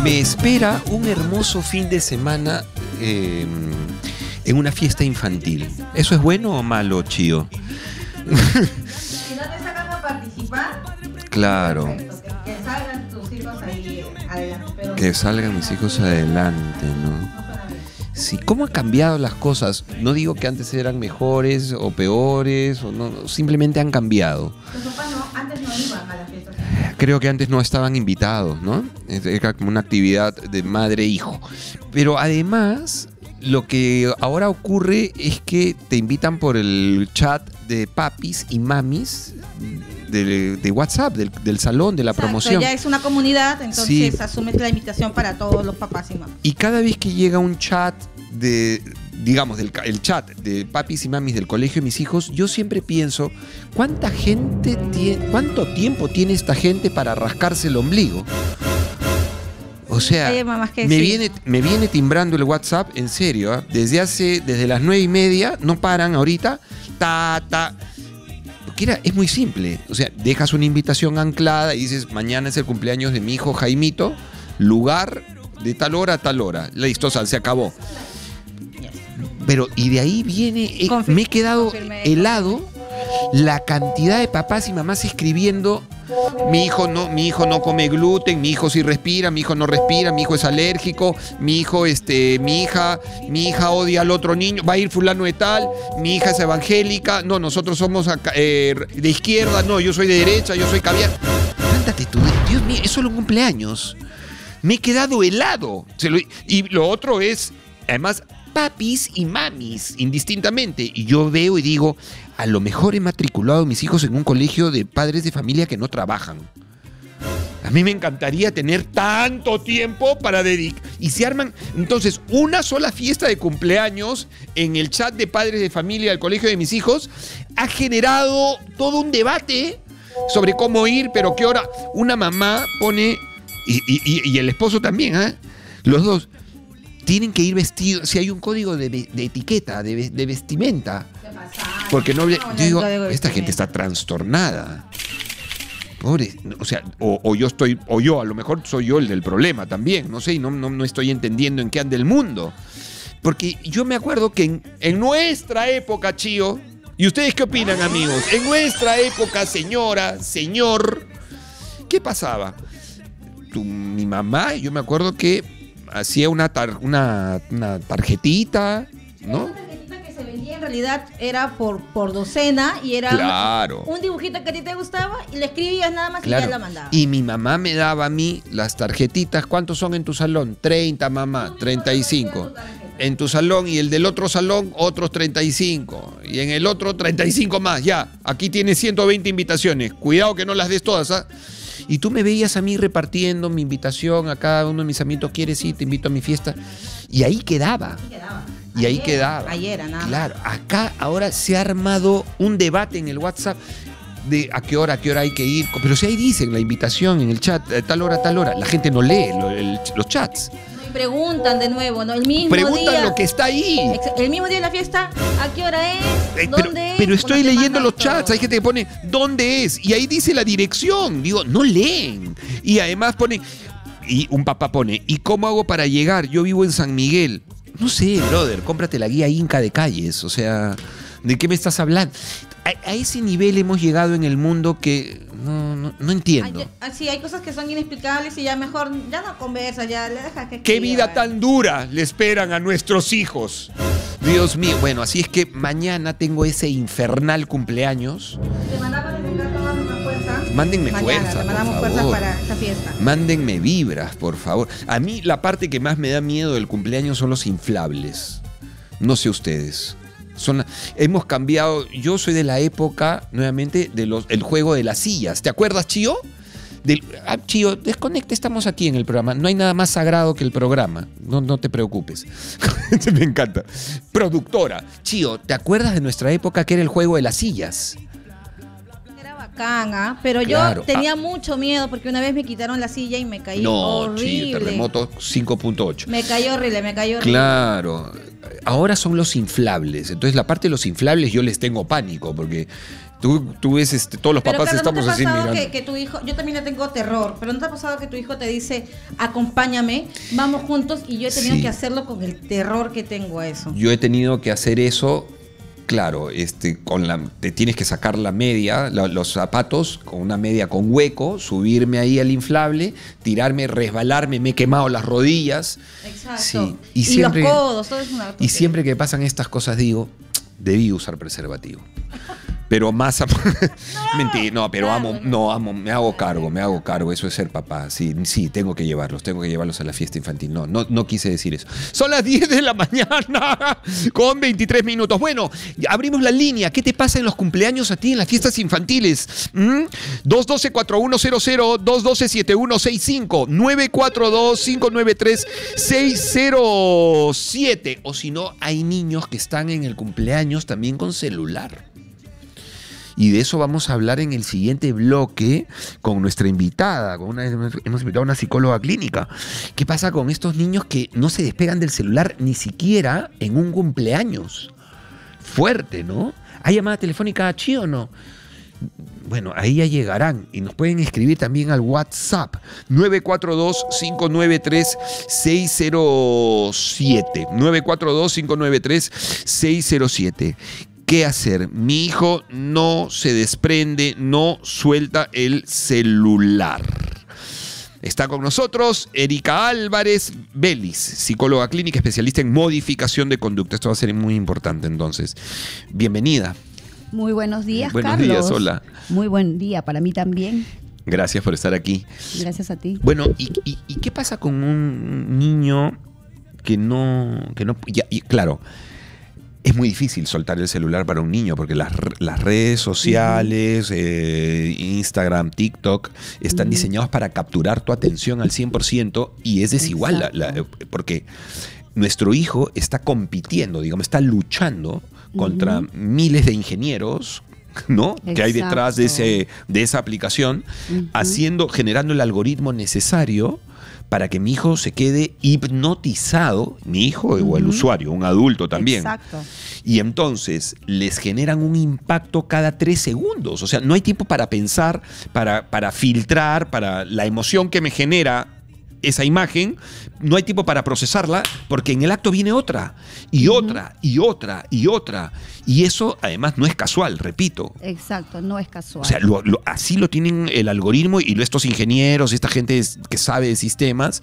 Me espera un hermoso fin de semana en una fiesta infantil. ¿Eso es bueno o malo, Chío? Si no te sacan a participar, Claro. perfecto, que salgan tus hijos ahí adelante. Pero Que salgan mis hijos adelante, ¿no? no suena bien. Sí, ¿cómo han cambiado las cosas? No digo que antes eran mejores o peores, o no, simplemente han cambiado. Tus papás antes no iban a las fiestas. Creo que antes no estaban invitados, ¿no? Era como una actividad de madre-hijo. Pero además, lo que ahora ocurre es que te invitan por el chat de papis y mamis de WhatsApp, del salón, de la Exacto, promoción. ya es una comunidad, entonces Sí. asumes la invitación para todos los papás y mamás. Y cada vez que llega un chat de, digamos, el chat de papis y mamis del colegio de mis hijos, yo siempre pienso, ¿cuánto tiempo tiene esta gente para rascarse el ombligo? O sea, Hay mamás que me sí. viene timbrando el WhatsApp, en serio, ¿ah? Desde las 9:30, no paran ahorita, Porque es muy simple. O sea, dejas una invitación anclada y dices, mañana es el cumpleaños de mi hijo Jaimito, lugar de tal hora a tal hora. Listo, se acabó. Pero, y de ahí viene, me he quedado confirmé. helado la cantidad de papás y mamás escribiendo, mi hijo no come gluten, mi hijo sí respira, mi hijo no respira, mi hijo es alérgico, mi hija odia al otro niño, va a ir fulano de tal, mi hija es evangélica, no, nosotros somos de izquierda, no, yo soy de derecha, yo soy caviar. Ándate tú, Dios mío, es solo un cumpleaños. Me he quedado helado. Y lo otro es, además, papis y mamis, indistintamente. Y yo veo y digo, a lo mejor he matriculado a mis hijos en un colegio de padres de familia que no trabajan. A mí me encantaría tener tanto tiempo para dedicar. Y se arman, entonces, una sola fiesta de cumpleaños en el chat de padres de familia del colegio de mis hijos ha generado todo un debate sobre cómo ir, pero qué hora. Una mamá pone, y el esposo también, los dos, tienen que ir vestidos. Si hay un código de etiqueta, de vestimenta. Porque no, yo digo, esta gente está trastornada. Pobre, o sea, o yo, a lo mejor soy yo el del problema también, no sé, y no estoy entendiendo en qué anda el mundo. Porque yo me acuerdo que en nuestra época, Chío, ¿y ustedes qué opinan, amigos? En nuestra época, señora, señor, ¿qué pasaba? Mi mamá, yo me acuerdo que hacía una tarjetita, ¿no? Se vendía en realidad era por docena y era Claro. un dibujito que a ti te gustaba y le escribías nada más Claro. y ya la mandaba. Y mi mamá me daba a mí las tarjetitas. ¿Cuántos son en tu salón? 30, mamá, 35. En tu salón y el del otro salón, otros 35. Y en el otro, 35 más. Ya, aquí tienes 120 invitaciones. Cuidado que no las des todas, ¿ah? Y tú me veías a mí repartiendo mi invitación a cada uno de mis amigos. ¿Quieres ir? Te invito a mi fiesta. Y ahí quedaba. Y ahí quedaba. Ayer, nada más. Claro, acá ahora se ha armado un debate en el WhatsApp de a qué hora hay que ir. Pero si ahí dicen la invitación en el chat, tal hora. La gente no lee los chats. Y preguntan de nuevo, ¿no? El mismo Preguntan día. lo que está ahí. El mismo día de la fiesta, ¿a qué hora es? ¿Dónde es? Pero estoy Porque te leyendo mandan los todo. chats. Hay gente que pone ¿dónde es? Y ahí dice la dirección. Digo, no leen. Y además pone, y un papá pone, ¿y cómo hago para llegar? Yo vivo en San Miguel. No sé, brother, cómprate la guía Inca de calles. O sea, ¿de qué me estás hablando? A ese nivel hemos llegado en el mundo que no entiendo. Sí, hay cosas que son inexplicables y ya mejor, ya no conversas, ya le dejas que ¿Qué escriba, vida ¿verdad? tan dura le esperan a nuestros hijos? Dios mío. Bueno, así es que mañana tengo ese infernal cumpleaños. Te mandamos desde acá toda nuestra fuerza. Mándenme Mañana, fuerza, te mandamos por fuerza favor. para esta fiesta. Mándenme vibras, por favor. A mí la parte que más me da miedo del cumpleaños son los inflables. No sé ustedes. Hemos cambiado. Yo soy de la época, nuevamente, el juego de las sillas. ¿Te acuerdas, Chío? Chío, desconecta, estamos aquí en el programa. No hay nada más sagrado que el programa. No te preocupes. Me encanta. Productora. Chío, ¿te acuerdas de nuestra época que era el juego de las sillas? Era bacán, pero Claro. yo tenía mucho miedo porque una vez me quitaron la silla y me caí horrible. Chío, terremoto 5.8. Me cayó horrible. Claro. Ahora son los inflables. Entonces la parte de los inflables yo les tengo pánico porque Tú ves, todos los Pero papás claro, estamos ¿no te ha así pasado mirando. que tu hijo, yo también le tengo terror, pero ¿no te ha pasado que tu hijo te dice, acompáñame, vamos juntos, y yo he tenido Sí. que hacerlo con el terror que tengo a eso? Yo he tenido que hacer eso, claro, te tienes que sacar la media, los zapatos con una media con hueco, subirme ahí al inflable, tirarme, resbalarme, me he quemado las rodillas. Exacto. Sí. Y siempre, los codos, todo es una y tontería. siempre que pasan estas cosas digo, debí usar preservativo. Pero más mentira, no, pero Claro, me hago cargo, eso es ser papá. Sí, tengo que llevarlos a la fiesta infantil. No quise decir eso. Son las 10 de la mañana con 23 minutos. Bueno, abrimos la línea. ¿Qué te pasa en los cumpleaños a ti en las fiestas infantiles? 212-4100, 212-7165, 942-593-607. O si no, hay niños que están en el cumpleaños también con celular. Y de eso vamos a hablar en el siguiente bloque con nuestra invitada. Hemos invitado a una psicóloga clínica. ¿Qué pasa con estos niños que no se despegan del celular ni siquiera en un cumpleaños? Fuerte, ¿no? ¿Hay llamada telefónica chi o no? Bueno, ahí ya llegarán y nos pueden escribir también al WhatsApp 942-593-607. 942-593-607. ¿Qué hacer? Mi hijo no se desprende, no suelta el celular. Está con nosotros Erika Álvarez Vélez, psicóloga clínica, especialista en modificación de conducta. Esto va a ser muy importante entonces. Bienvenida. Muy buenos días, Buenos Carlos. días, hola. Muy buen día para mí también. Gracias por estar aquí. Gracias a ti. Bueno, ¿y qué pasa con un niño que no claro, es muy difícil soltar el celular para un niño porque las redes sociales, Instagram, TikTok, están diseñados para capturar tu atención al 100% y es desigual, porque nuestro hijo está compitiendo, digamos, está luchando contra miles de ingenieros, ¿no? Que hay detrás de esa aplicación, generando el algoritmo necesario para que mi hijo se quede hipnotizado, mi hijo o el usuario, un adulto también. Exacto. Y entonces les generan un impacto cada 3 segundos. O sea, no hay tiempo para pensar, para filtrar, para la emoción que me genera esa imagen, no hay tiempo para procesarla porque en el acto viene otra, y otra, y otra, y otra. Y eso además no es casual, repito. Exacto, no es casual. O sea, así lo tienen el algoritmo y estos ingenieros, esta gente que sabe de sistemas,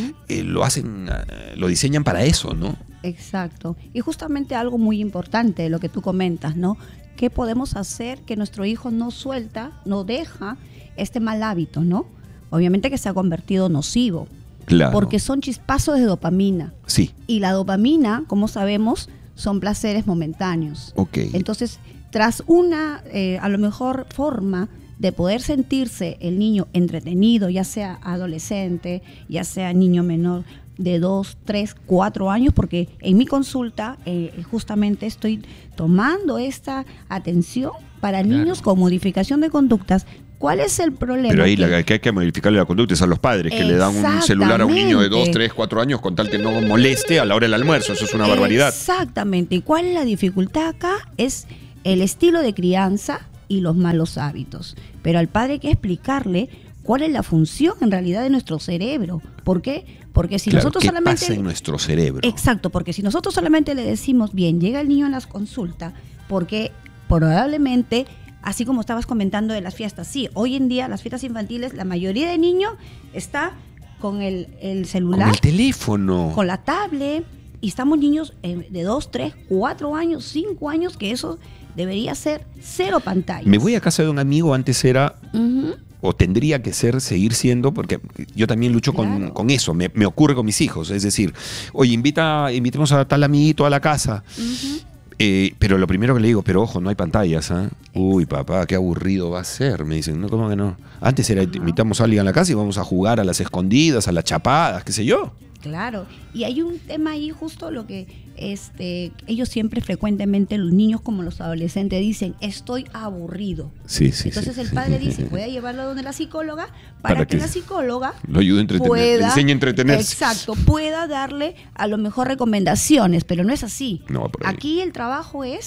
lo diseñan para eso, ¿no? Exacto. Y justamente algo muy importante, lo que tú comentas, ¿no? ¿Qué podemos hacer que nuestro hijo no suelta, no deja este mal hábito, ¿no? Obviamente que se ha convertido nocivo. Claro. Porque son chispazos de dopamina. Sí. Y la dopamina, como sabemos, son placeres momentáneos. Ok. Entonces, tras una, a lo mejor, forma de poder sentirse el niño entretenido, ya sea adolescente, ya sea niño menor de 2, 3, 4 años, porque en mi consulta justamente estoy tomando esta atención para niños con modificación de conductas. ¿Cuál es el problema? Pero ahí que hay que modificarle la conducta es a los padres, que le dan un celular a un niño de 2, 3, 4 años con tal que no moleste a la hora del almuerzo. Eso es una barbaridad. Exactamente. ¿Y cuál es la dificultad acá? Es el estilo de crianza y los malos hábitos. Pero al padre hay que explicarle cuál es la función en realidad de nuestro cerebro. ¿Por qué? Porque si nosotros ¿qué solamente... pasa en nuestro cerebro? Exacto, porque si nosotros solamente le decimos, bien, llega el niño a las consultas, porque probablemente... Así como estabas comentando de las fiestas, sí, hoy en día las fiestas infantiles, la mayoría de niños está con el celular. Con el teléfono. Con la tablet. Y estamos niños de 2, 3, 4 años, 5 años, que eso debería ser 0 pantallas. Me voy a casa de un amigo, antes era... o tendría que seguir siendo, porque yo también lucho con eso, me ocurre con mis hijos. Es decir, oye, invitemos a tal amiguito a la casa. Pero lo primero que le digo, pero ojo, no hay pantallas, ¿eh? Uy, papá, qué aburrido va a ser. Me dicen, no, ¿cómo que no? Antes era, invitamos a alguien a la casa y vamos a jugar a las escondidas, a las chapadas, qué sé yo. Claro, y hay un tema ahí justo lo que ellos siempre frecuentemente, los niños como los adolescentes, dicen, estoy aburrido. Sí. Entonces el padre dice, voy a llevarlo a donde la psicóloga para que la psicóloga lo ayude a entretener, le enseñe a entretenerse. Exacto, pueda darle a lo mejor recomendaciones, pero no es así. No, por ahí. Aquí el trabajo es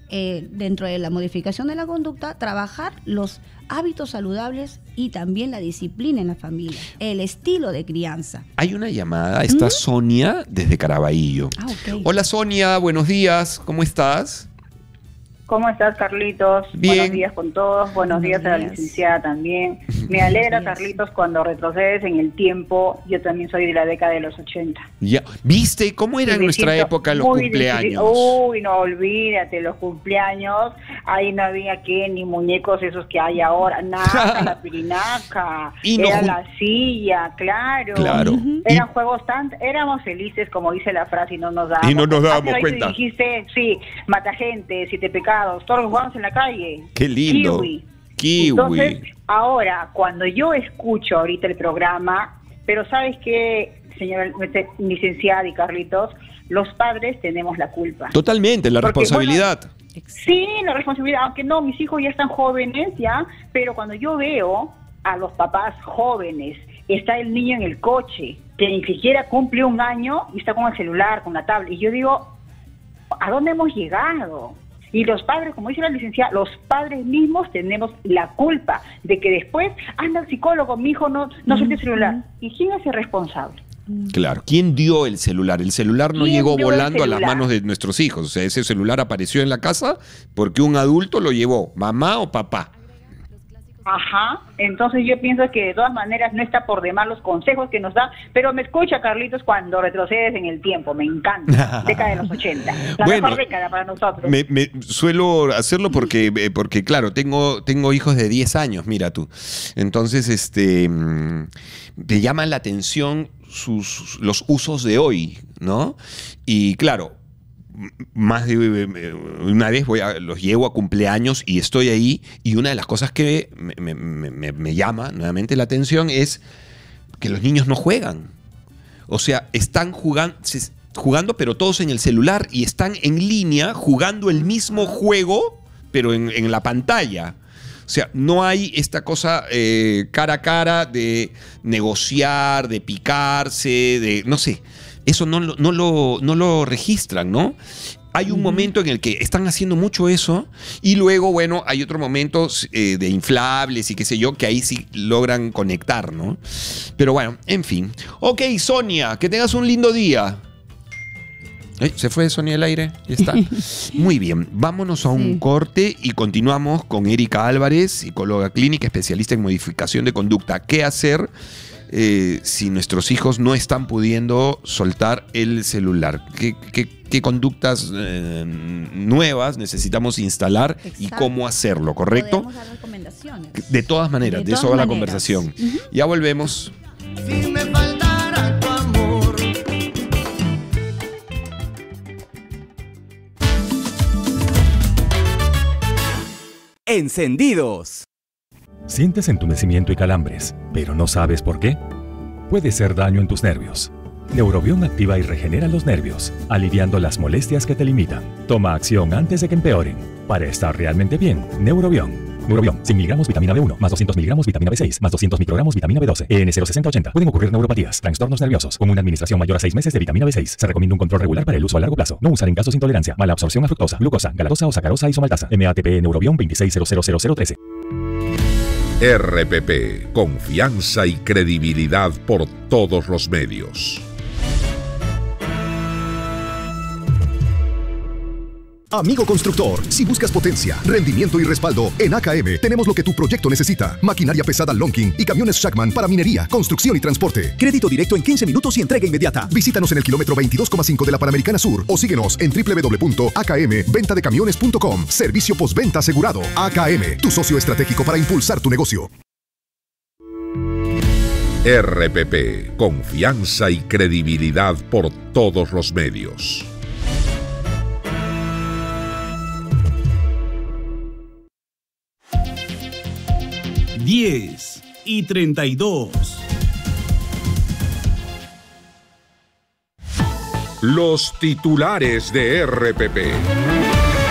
dentro de la modificación de la conducta, trabajar los hábitos saludables y también la disciplina en la familia, el estilo de crianza. Hay una llamada, está Sonia desde Caraballo. Ok. Hola Sonia, buenos días, ¿cómo estás? ¿Cómo estás, Carlitos? Bien. Buenos días con todos. Buenos días a la licenciada también. Me alegra, Carlitos, cuando retrocedes en el tiempo. Yo también soy de la década de los 80. Ya, ¿viste cómo era en Me nuestra siento época los muy cumpleaños? Uy, no, olvídate, los cumpleaños. Ahí no había ni muñecos esos que hay ahora. Nada, la pirinaca. Y no era jun- la silla, claro. Claro. Eran juegos éramos felices, como dice la frase, y no nos dábamos. Y no nos dábamos Ahí cuenta. tú dijiste, sí, mata gente, siete pecados, todos los jugamos en la calle. Qué lindo. Kiwi. Entonces, ahora, cuando yo escucho ahorita el programa, pero ¿sabes qué, señora licenciada y Carlitos? Los padres tenemos la culpa. Totalmente, la Porque, responsabilidad. Sí, la responsabilidad, aunque no, mis hijos ya están jóvenes, ya, pero cuando yo veo a los papás jóvenes, está el niño en el coche, que ni siquiera cumple un año y está con el celular, con la tablet, y yo digo, ¿a dónde hemos llegado? Y los padres, como dice la licenciada, los padres mismos tenemos la culpa de que después anda el psicólogo, mi hijo no suelta el celular. ¿Y quién es el responsable? Claro, ¿quién dio el celular? El celular no ¿Quién llegó dio el volando a las celular? manos de nuestros hijos. O sea, ese celular apareció en la casa porque un adulto lo llevó, mamá o papá. Ajá, entonces yo pienso que de todas maneras no está por demás los consejos que nos da, pero me escucha, Carlitos, cuando retrocedes en el tiempo, me encanta, década de los 80, la Bueno, mejor década para nosotros. Me suelo hacerlo porque claro, tengo hijos de 10 años, mira tú. Entonces, me llaman la atención los usos de hoy, ¿no? Y claro, más de una vez los llevo a cumpleaños y estoy ahí, y una de las cosas que me llama nuevamente la atención es que los niños no juegan. O sea, están jugando, pero todos en el celular, y están en línea jugando el mismo juego, pero en la pantalla. O sea, no hay esta cosa cara a cara de negociar, de picarse, de no sé. Eso no lo registran, ¿no? Hay un momento en el que están haciendo mucho eso, y luego, bueno, hay otro momento de inflables y qué sé yo, que ahí sí logran conectar, ¿no? Pero bueno, en fin. Ok, Sonia, que tengas un lindo día. ¿Se fue Sonia del aire? Ya está. Muy bien, vámonos a un corte y continuamos con Erika Álvarez, psicóloga clínica, especialista en modificación de conducta. ¿Qué hacer si nuestros hijos no están pudiendo soltar el celular? ¿Qué conductas nuevas necesitamos instalar? Exacto. Y cómo hacerlo, ¿correcto? Podemos dar recomendaciones. De todas maneras, de eso va la conversación. Ya volvemos. Si me faltara tu amor. Encendidos. Sientes entumecimiento y calambres, pero no sabes por qué. Puede ser daño en tus nervios. Neurobión activa y regenera los nervios, aliviando las molestias que te limitan. Toma acción antes de que empeoren. Para estar realmente bien, Neurobión. Neurobión, 100 miligramos vitamina B1, más 200 miligramos vitamina B6, más 200 microgramos vitamina B12. EN06080. Pueden ocurrir neuropatías, trastornos nerviosos. Con una administración mayor a 6 meses de vitamina B6. Se recomienda un control regular para el uso a largo plazo. No usar en casos de intolerancia, mala absorción a fructosa, glucosa, galactosa o sacarosa isomaltasa. MATP Neurobión 2600013. RPP, confianza y credibilidad por todos los medios. Amigo constructor, si buscas potencia, rendimiento y respaldo, en AKM tenemos lo que tu proyecto necesita. Maquinaria pesada Lonking y camiones Shackman para minería, construcción y transporte. Crédito directo en 15 minutos y entrega inmediata. Visítanos en el kilómetro 22,5 de la Panamericana Sur o síguenos en www.akmventadecamiones.com. Servicio postventa asegurado. AKM, tu socio estratégico para impulsar tu negocio. RPP, confianza y credibilidad por todos los medios. Diez y 32. Los titulares de RPP.